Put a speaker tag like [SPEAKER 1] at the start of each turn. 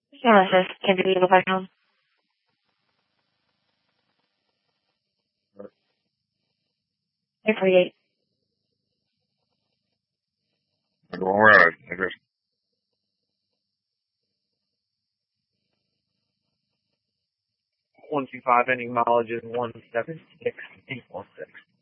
[SPEAKER 1] Genesis, can you go back home? Hey, 48.
[SPEAKER 2] All right, I guess.
[SPEAKER 3] 125 ending mileage is 176.816.